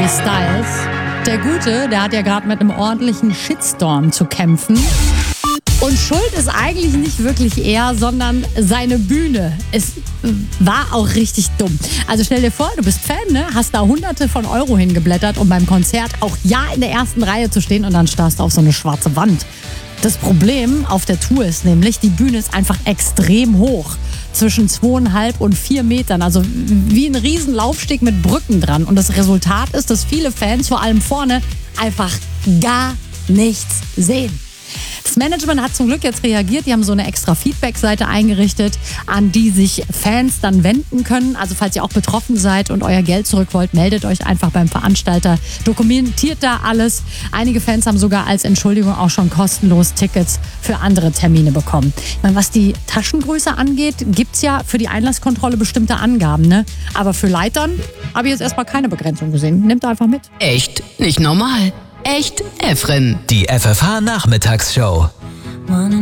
Harry Styles. Der Gute, der hat ja gerade mit einem ordentlichen Shitstorm zu kämpfen. Und schuld ist eigentlich nicht wirklich er, sondern seine Bühne. Es war auch richtig dumm. Also stell dir vor, du bist Fan, ne? Hast da Hunderte von Euro hingeblättert, um beim Konzert auch ja in der ersten Reihe zu stehen und dann starrst du auf so eine schwarze Wand. Das Problem auf der Tour ist nämlich, die Bühne ist einfach extrem hoch. Zwischen 2,5 und 4 Metern. Also wie ein riesen Laufsteg mit Brücken dran. Und das Resultat ist, dass viele Fans, vor allem vorne, einfach gar nichts sehen. Das Management hat zum Glück jetzt reagiert. Die haben so eine extra Feedback-Seite eingerichtet, an die sich Fans dann wenden können. Also falls ihr auch betroffen seid und euer Geld zurück wollt, meldet euch einfach beim Veranstalter. Dokumentiert da alles. Einige Fans haben sogar als Entschuldigung auch schon kostenlos Tickets für andere Termine bekommen. Ich meine, was die Taschengröße angeht, gibt's ja für die Einlasskontrolle bestimmte Angaben, ne? Aber für Leitern habe ich jetzt erstmal keine Begrenzung gesehen. Nehmt einfach mit. Echt nicht normal. Echt Efren. Die FFH Nachmittagsshow.